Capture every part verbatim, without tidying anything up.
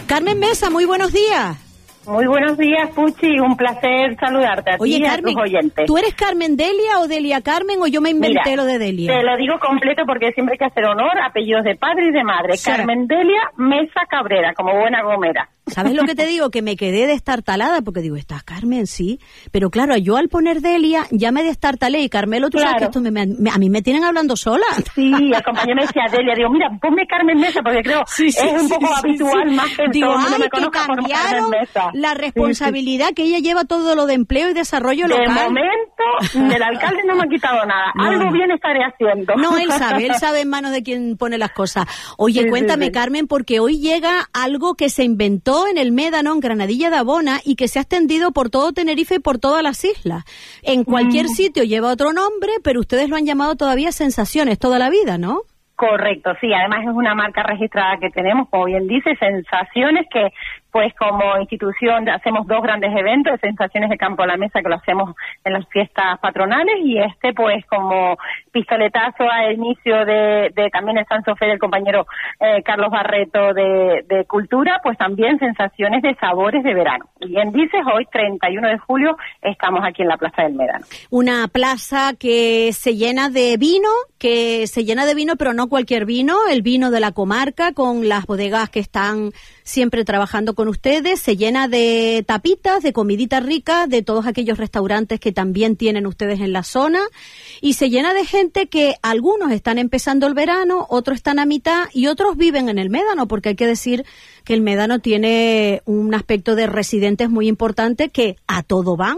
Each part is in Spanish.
Carmen Mesa, muy buenos días. Muy buenos días, Puchi, un placer saludarte a Oye, ti y Carmen, a tus oyentes. ¿tú eres Carmen Delia o Delia Carmen o yo me inventé Mira, lo de Delia? Te lo digo completo porque siempre hay que hacer honor, apellidos de padre y de madre. Sí. Carmen Delia Mesa Cabrera, como buena gomera. ¿Sabes lo que te digo? Que me quedé destartalada porque digo, ¿estás Carmen? Sí. Pero claro, yo al poner Delia ya me destartalé y Carmelo, tú Claro. sabes que esto me, me- a mí me tienen hablando sola. Sí, el compañero me decía Delia, digo, mira, ponme Carmen Mesa porque creo Sí, sí, es un sí, poco sí, habitual sí. más que Digo, todo el mundo ay, me que conozca por cambiaron Carmen Mesa. la responsabilidad que ella lleva todo lo de empleo y desarrollo De local. momento, del alcalde no me ha quitado nada. No, Algo no. bien estaré haciendo. No, él sabe, él sabe en manos de quien pone las cosas. Oye, Sí, sí, cuéntame, sí. Carmen, porque hoy llega algo que se inventó en el Médano, en Granadilla de Abona, y que se ha extendido por todo Tenerife y por todas las islas. En cualquier Mm. sitio lleva otro nombre, pero ustedes lo han llamado todavía Sensaciones toda la vida, ¿no? Correcto, sí, además es una marca registrada que tenemos, como bien dice, Sensaciones, que pues como institución hacemos dos grandes eventos, de Sensaciones de Campo a la Mesa, que lo hacemos en las fiestas patronales, y este pues como pistoletazo al inicio de, de también el San Sofé del compañero eh, Carlos Barreto de, de Cultura, pues también Sensaciones de Sabores de Verano. Y bien dices, hoy treinta y uno de julio estamos aquí en la Plaza del Médano. Una plaza que se llena de vino, que se llena de vino, pero no cualquier vino, el vino de la comarca, con las bodegas que están siempre trabajando con ustedes, se llena de tapitas, de comidita rica, de todos aquellos restaurantes que también tienen ustedes en la zona, y se llena de gente que algunos están empezando el verano, otros están a mitad y otros viven en el Médano, porque hay que decir que el Médano tiene un aspecto de residentes muy importante que a todo van.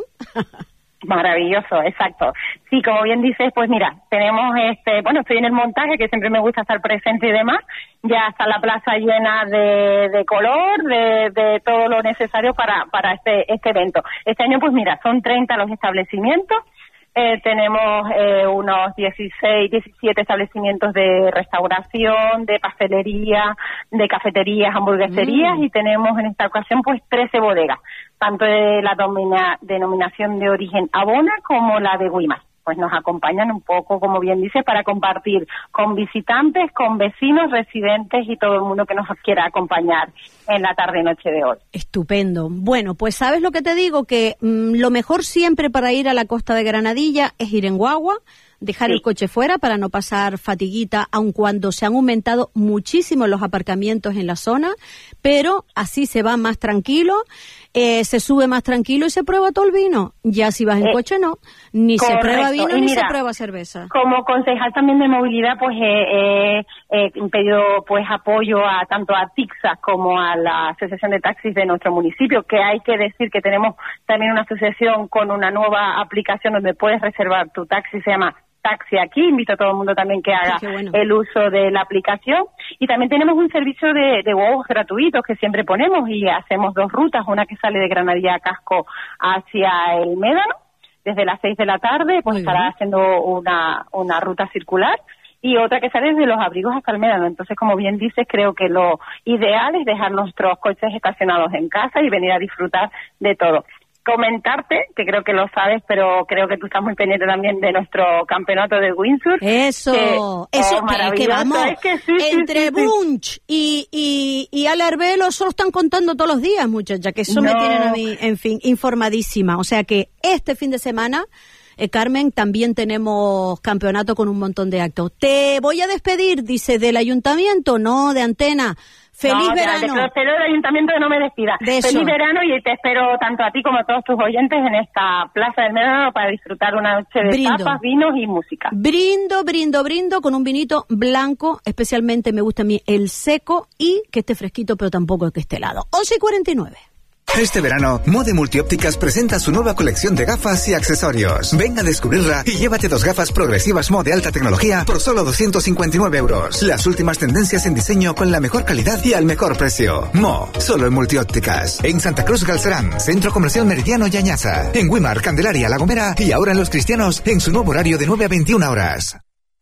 Maravilloso, exacto. Sí, como bien dices, pues mira, tenemos este, bueno, estoy en el montaje, que siempre me gusta estar presente y demás. Ya está la plaza llena de, de color, de, de todo lo necesario para, para este, este evento. Este año, pues mira, son treinta los establecimientos. Eh, tenemos eh, unos dieciséis, diecisiete establecimientos de restauración, de pastelería, de cafeterías, hamburgueserías, Mm. y tenemos en esta ocasión pues trece bodegas, tanto de la domina- denominación de origen Abona como la de Guimas. Pues nos acompañan un poco, como bien dice, para compartir con visitantes, con vecinos, residentes y todo el mundo que nos quiera acompañar en la tarde-noche de hoy. Estupendo. Bueno, pues sabes lo que te digo, que mm, lo mejor siempre para ir a la costa de Granadilla es ir en guagua, dejar Sí. el coche fuera para no pasar fatiguita, aun cuando se han aumentado muchísimo los aparcamientos en la zona, pero así se va más tranquilo, eh, se sube más tranquilo y se prueba todo el vino. Ya si vas en Eh, coche no, ni se correcto. prueba vino Y ni mira, se prueba cerveza. Como concejal también de movilidad, pues he eh, eh, pedido pues apoyo a tanto a TICSA como a la Asociación de Taxis de nuestro municipio, que hay que decir que tenemos también una asociación con una nueva aplicación donde puedes reservar tu taxi, se llama Taxi Aquí. Invito a todo el mundo también que haga Qué bueno. el uso de la aplicación. Y también tenemos un servicio de, de huevos gratuitos que siempre ponemos, y hacemos dos rutas, una que sale de Granadilla a Casco hacia el Médano, desde las seis de la tarde, pues Muy estará bien. haciendo una, una ruta circular, y otra que sale desde los Abrigos hasta el Médano. Entonces, como bien dices, creo que lo ideal es dejar nuestros coches estacionados en casa y venir a disfrutar de todo. Comentarte, que creo que lo sabes, pero creo que tú estás muy pendiente también de nuestro campeonato de windsurf. Eso, que- eso, oh, que, maravilloso, que vamos, es que sí, sí, entre sí, sí. Bunch y, y, y Ale Arbelo, eso lo están contando todos los días, muchacha, que eso me No. tienen a mí, en fin, informadísima. O sea que este fin de semana, eh, Carmen, también tenemos campeonato con un montón de actos. Te voy a despedir, dice, del ayuntamiento, no, de Antena. Feliz No, verano. Te, te espero del ayuntamiento, que no me despida. De eso. Feliz verano, y te espero tanto a ti como a todos tus oyentes en esta Plaza del Médano para disfrutar una noche de Brindo. tapas, vinos y música. Brindo, brindo, brindo con un vinito blanco, especialmente me gusta a mí el seco y que esté fresquito, pero tampoco que esté helado. once y cuarenta y nueve. Este verano, Mode Multiópticas presenta su nueva colección de gafas y accesorios. Ven a descubrirla y llévate dos gafas progresivas Mo de alta tecnología por solo doscientos cincuenta y nueve euros. Las últimas tendencias en diseño con la mejor calidad y al mejor precio. Mo, solo en Multiópticas. En Santa Cruz Galcerán, Centro Comercial Meridiano y Añaza. En Güímar, Candelaria, La Gomera y ahora en Los Cristianos en su nuevo horario de nueve a veintiuna horas.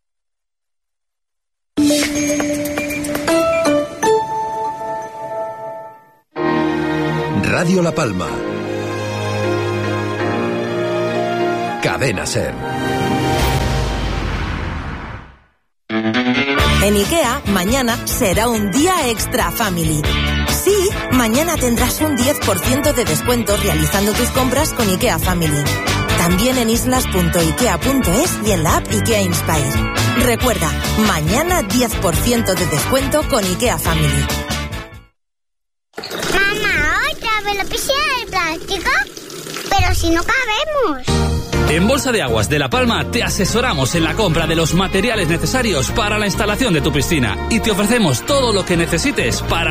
Radio La Palma. Cadena SER. En IKEA, mañana será un día extra family. Sí, mañana tendrás un diez por ciento de descuento realizando tus compras con IKEA Family. También en islas punto ikea punto es y en la app IKEA Inspire. Recuerda, mañana diez por ciento de descuento con IKEA Family. Mamá, ¿otra vez la piscina de plástico? Pero si no cabemos. En Bolsa de Aguas de La Palma te asesoramos en la compra de los materiales necesarios para la instalación de tu piscina y te ofrecemos todo lo que necesites para